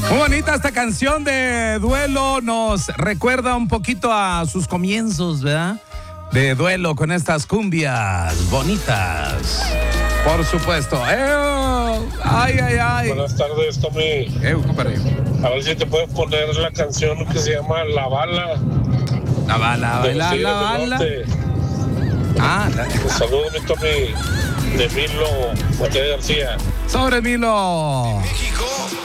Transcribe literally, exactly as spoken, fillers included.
Muy bonita esta canción de Duelo, nos recuerda un poquito a sus comienzos, ¿verdad? De Duelo con estas cumbias bonitas. Por supuesto. ¡Eh! ¡Ay, ay, ay! Buenas tardes, Tommy. Eh, compadre. A ver si te puedes poner la canción que se llama La Bala. La bala, de la, los la Tigres del bala. Norte. Ah, la... Te saludo, mi Tommy. De Milo Mateo García. Sobre Milo. México.